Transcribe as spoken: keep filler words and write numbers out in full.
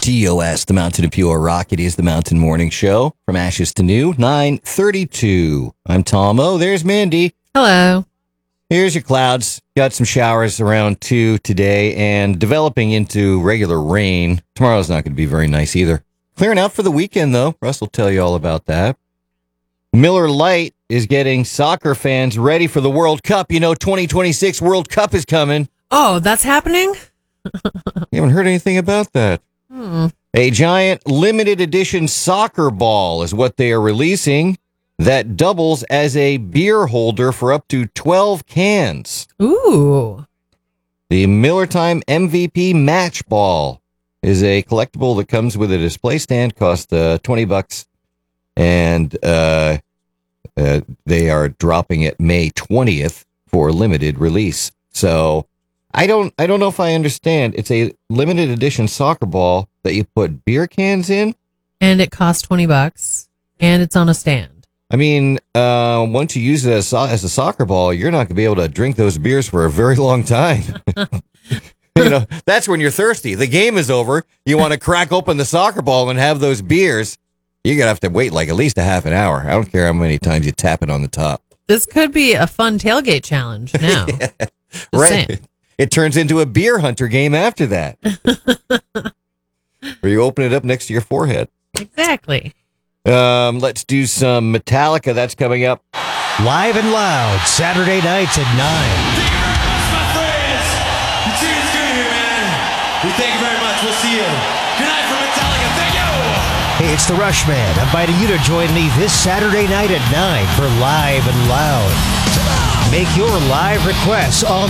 T O S, the Mountain of Pure Rock. It is the Mountain Morning Show from Ashes to New, nine thirty-two. I'm Tom O. There's Mandy. Hello. Here's your clouds. Got some showers around two today and developing into regular rain. Tomorrow's not going to be very nice either. Clearing out for the weekend, though. Russ will tell you all about that. Miller Lite is getting soccer fans ready for the World Cup. You know, twenty twenty-six World Cup is coming. Oh, that's happening? You haven't heard anything about that. Hmm. A giant limited edition soccer ball is what they are releasing that doubles as a beer holder for up to twelve cans. Ooh. The Miller Time M V P Match Ball is a collectible that comes with a display stand, costs uh, twenty bucks, and uh, uh, they are dropping it May twentieth for limited release. So I don't I don't know if I understand. It's a limited edition soccer ball that you put beer cans in. And it costs twenty bucks. And it's on a stand. I mean, uh, once you use it as, so- as a soccer ball, you're not going to be able to drink those beers for a very long time. You know, that's when you're thirsty. The game is over. You want to crack open the soccer ball and have those beers. You're going to have to wait like at least a half an hour. I don't care how many times you tap it on the top. This could be a fun tailgate challenge now. Yeah, Just right. saying. It turns into a beer hunter game after that. Where you open it up next to your forehead. Exactly. Um, let's do some Metallica. That's coming up. Live and loud, Saturday nights at nine. Thank you very much, my friends. You see it's good here, man. We thank you very much. We'll see you. Good night from Metallica. Thank you. Hey, it's the Rush Band, inviting you to join me this Saturday night at nine for Live and Loud. Make your live requests on